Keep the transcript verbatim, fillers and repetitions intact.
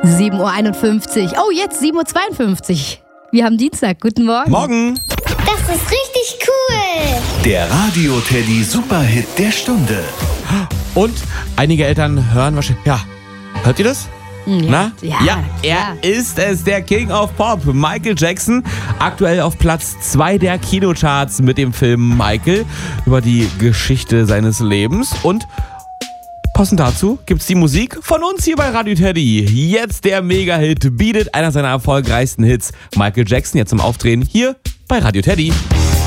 sieben Uhr einundfünfzig. Oh, jetzt sieben Uhr zweiundfünfzig. Wir haben Dienstag. Guten Morgen. Morgen. Das ist richtig cool. Der Radio-Teddy Superhit der Stunde. Und einige Eltern hören wahrscheinlich... Ja, hört ihr das? Ja. Na? Ja, ja, er klar. ist es, der King of Pop, Michael Jackson. Aktuell auf Platz zwei der Kinocharts mit dem Film Michael über die Geschichte seines Lebens. Und passend dazu gibt's die Musik von uns hier bei Radio Teddy. Jetzt der Mega-Hit, Beat It, einer seiner erfolgreichsten Hits. Michael Jackson jetzt zum Aufdrehen hier bei Radio Teddy.